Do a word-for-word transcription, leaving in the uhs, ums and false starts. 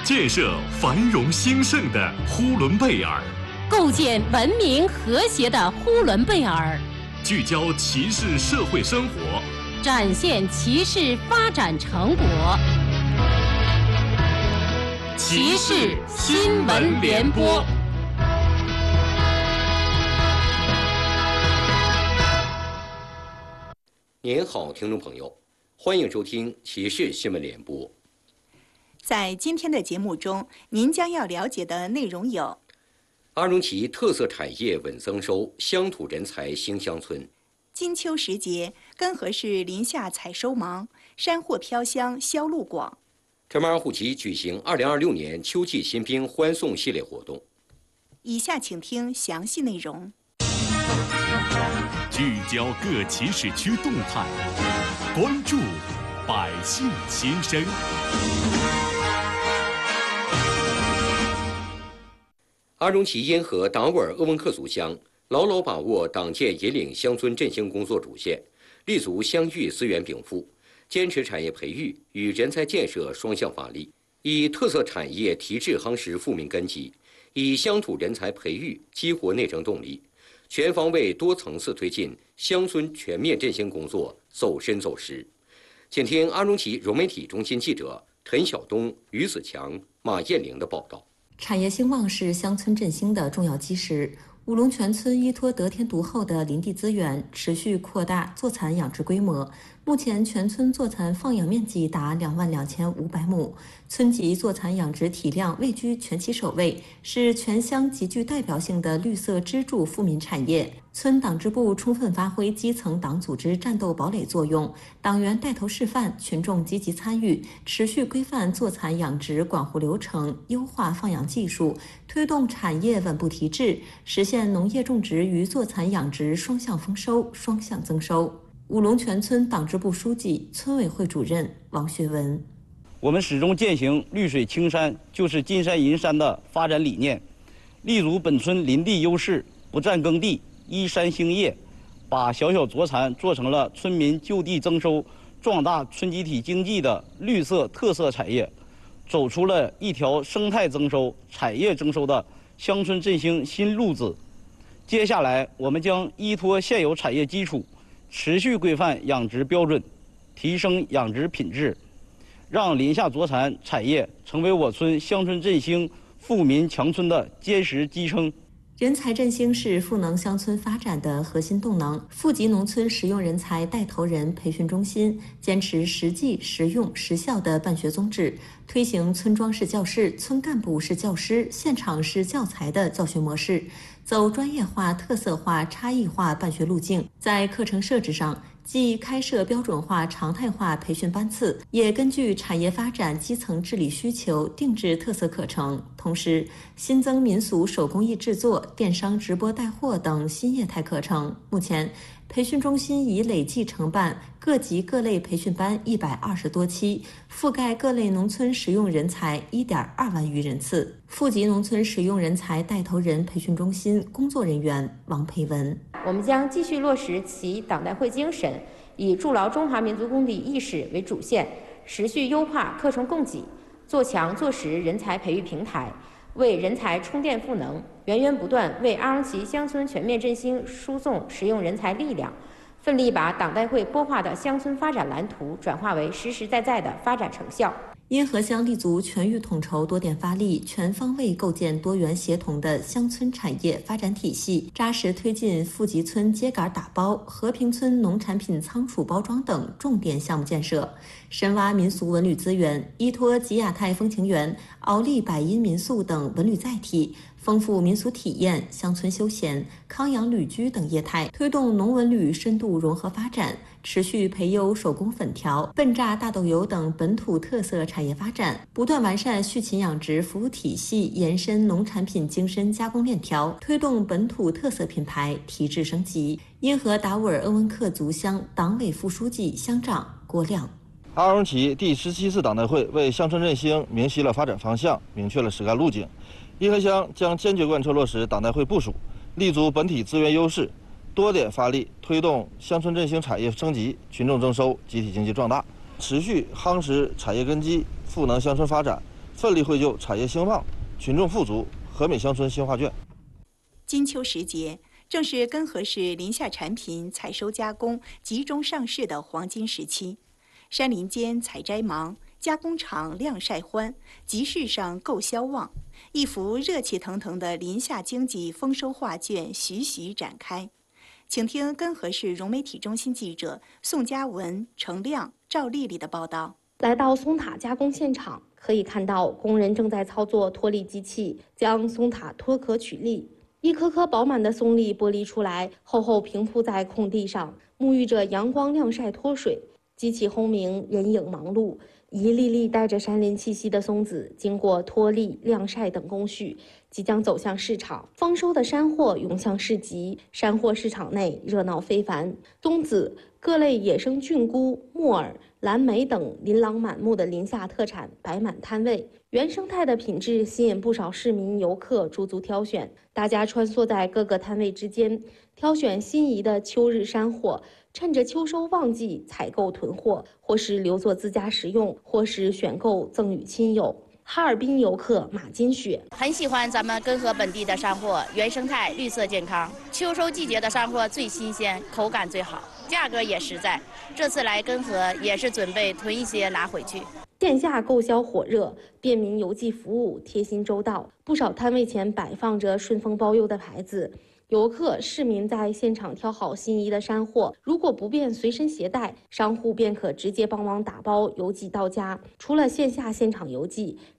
建设繁荣兴盛的呼伦贝尔， 构建文明和谐的呼伦贝尔， 聚焦骑士社会生活， 展现骑士发展成果。骑士新闻联播。 您好，听众朋友，欢迎收听骑士新闻联播。 在今天的节目中，您将要了解的内容有： 阿荣旗特色产业稳增收，乡土人才兴乡村。 金秋时节，根河市林下采收忙，山货飘香，销路广。 陈马尔虎旗举行二零二六年秋季新兵欢送系列活动。 以下请听详细内容。 聚焦各骑士区动态，关注百姓心声。 阿荣旗因河达斡尔鄂温克族乡牢牢把握党建引领乡村振兴工作主线，立足乡域资源禀赋，坚持产业培育与人才建设双向发力，以特色产业提质夯实富民根基，以乡土人才培育激活内生动力，全方位多层次推进乡村全面振兴工作走深走实。请听阿荣旗融媒体中心记者陈晓东、于子强、马艳玲的报道。 产业兴旺是乡村振兴的重要基石。五龙泉村依托得天独厚的林地资源，持续扩大坐蚕养殖规模。目前，全村坐蚕放养面积达两万两千五百亩，村级坐蚕养殖体量位居全旗首位，是全乡极具代表性的绿色支柱富民产业。村党支部充分发挥基层党组织战斗堡垒作用，党员带头示范，群众积极参与，持续规范坐蚕养殖管护流程，优化放养技术，推动产业稳步提质，实现农业种植与坐蚕养殖双向丰收、双向增收。五龙泉村党支部书记、村委会主任王学文： 我们始终践行绿水青山就是金山银山的发展理念，立足本村林地优势，不占耕地，依山兴业，把小小坐蚕做成了村民就地增收、壮大村集体经济的绿色特色产业，走出了一条生态增收、产业增收的乡村振兴新路子。接下来，我们将依托现有产业基础，持续规范养殖标准，提升养殖品质，让林下坐蚕产业成为我村乡村振兴、富民强村的坚实支撑。 人才振兴是赋能乡村发展的核心动能。富集农村实用人才带头人培训中心坚持实际、实用、实效的办学宗旨，推行村庄式教师、村干部式教师、现场式教材的教学模式，走专业化、特色化、差异化办学路径。在课程设置上，既开设标准化、常态化培训班次，也根据产业发展基层治理需求定制特色课程。同时，新增民俗手工艺制作、电商直播带货等新业态课程。目前，培训中心已累计承办各级各类培训班一百二十多期，覆盖各类农村实用人才一点二万余人次。富集农村实用人才带头人培训中心工作人员王培文： 我们将继续落实其党代会精神，以筑牢中华民族工地意识为主线，持续优化课程供给，做强做实人才培育平台，为人才充电赋能，源源不断为阿荣旗乡村全面振兴输送实用人才力量，奋力把党代会擘画的乡村发展蓝图转化为实实在在的发展成效。 因河乡立足全域统筹、多点发力，全方位构建多元协同的乡村产业发展体系，扎实推进富集村秸秆打包、和平村农产品仓储包装等重点项目建设，深挖民俗文旅资源，依托吉雅泰风情园、敖立百音民宿等文旅载体，丰富民俗体验、乡村休闲、康养旅居等业态，推动农文旅深度融合发展，持续培优手工粉条、笨榨大豆油等本土特色产业发展，不断完善畜禽养殖服务体系，延伸农产品精深加工链条，推动本土特色品牌提质升级。因河达斡尔鄂温克族乡党委副书记、乡长郭亮： 阿荣旗第十七次党代会为乡村振兴明晰了发展方向，明确了实干路径。因河乡将坚决贯彻落实党代会部署，立足本体资源优势，多点发力，推动乡村振兴产业升级、群众增收、集体经济壮大，持续夯实产业根基，赋能乡村发展， 奋力绘就产业兴旺、群众富足和美乡村新画卷。 金秋时节，正是根河市林下产品采收加工集中上市的黄金时期。山林间采摘忙，加工厂晾晒欢，集市上购销旺，一幅热气腾腾的林下经济丰收画卷徐徐展开。请听根河市融媒体中心记者宋嘉文、程亮、赵丽丽的报道。 来到松塔加工现场，可以看到工人正在操作脱粒机器，将松塔脱壳取粒。一颗颗饱满的松粒剥离出来，厚厚平铺在空地上，沐浴着阳光晾晒脱水。机器轰鸣，人影忙碌，一粒粒带着山林气息的松子，经过脱粒、晾晒等工序，即将走向市场。丰收的山货涌向市集，山货市场内热闹非凡。松子、各类野生菌菇、木耳、蓝莓等琳琅满目的林下特产摆满摊位，原生态的品质吸引不少市民游客驻足挑选。大家穿梭在各个摊位之间，挑选心仪的秋日山货，趁着秋收旺季采购囤货，或是留作自家食用，或是选购赠与亲友。哈尔滨游客马金雪很喜欢咱们根河本地的山货，原生态、绿色、健康。秋收季节的山货最新鲜，口感最好，价格也实在。这次来根河也是准备囤一些拿回去。 线下购销火热，便民邮寄服务贴心周到，不少摊位前摆放着顺丰包邮的牌子。游客、市民在现场挑好心仪的山货，如果不便随身携带，商户便可直接帮忙打包邮寄到家。除了线下现场邮寄，